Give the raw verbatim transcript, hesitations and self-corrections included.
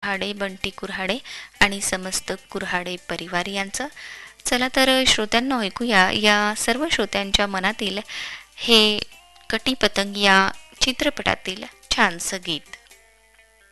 कुऱ्हाडे, बंटी कुऱ्हाडे आणि समस्त कुऱ्हाडे परिवार यांचं. चला तर श्रोत्यांना ऐकूया या सर्व श्रोत्यांच्या मनातील हे कटी पतंग या चित्रपटातील छानसं गीत.